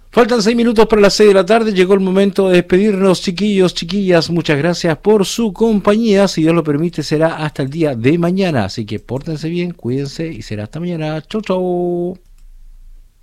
Faltan 6 minutos para las 6 de la tarde. Llegó el momento de despedirnos, chiquillos, chiquillas. Muchas gracias por su compañía. Si Dios lo permite, será hasta el día de mañana. Así que pórtense bien, cuídense y será hasta mañana. Chau, chau.